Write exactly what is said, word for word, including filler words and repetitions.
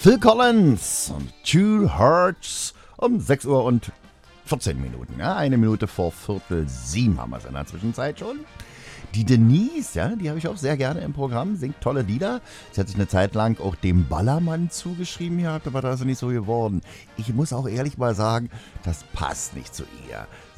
Phil Collins und Two Hearts um sechs Uhr und vierzehn Minuten. Ja, eine Minute vor Viertel sieben haben wir es in der Zwischenzeit schon. Die Denise, ja, die habe ich auch sehr gerne im Programm, singt tolle Lieder. Sie hat sich eine Zeit lang auch dem Ballermann zugeschrieben gehabt, aber da ist sie nicht so geworden. Ich muss auch ehrlich mal sagen, das passt nicht zu ihr.